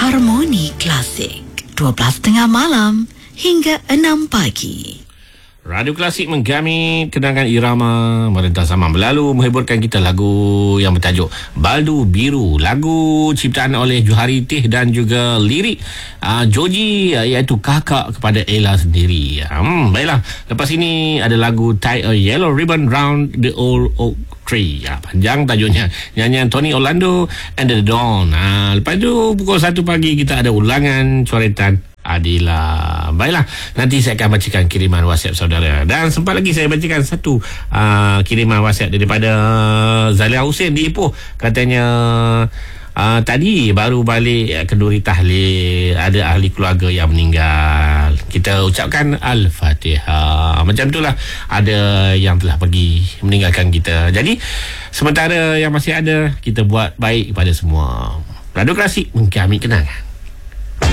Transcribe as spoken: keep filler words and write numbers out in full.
Harmoni Klasik dua belas tiga puluh malam hingga enam pagi. Radio Klasik menggami kenangan irama merentas zaman berlalu, menghiburkan kita lagu yang bertajuk Baldu Biru, lagu ciptaan oleh Johari Teh dan juga lirik uh, Joji, uh, iaitu kakak kepada Ella sendiri. Hmm, baiklah, lepas ini ada lagu Tie a Yellow Ribbon Round the Old Oak Tree. Ya, panjang tajuknya, nyanyian Tony Orlando and the Dawn. Ha, lepas tu pukul satu pagi kita ada ulangan coretan Adila. Baiklah, nanti saya akan bacakan kiriman WhatsApp saudara. Dan sempat lagi saya bacakan satu uh, kiriman WhatsApp daripada Zalia Hussein di Ipoh. Katanya uh, tadi baru balik kenduri tahlil, ada ahli keluarga yang meninggal. Kita ucapkan Al-Fatihah. Macam itulah, ada yang telah pergi meninggalkan kita. Jadi sementara yang masih ada, kita buat baik kepada semua. Radio Klasik mengkami kenangan.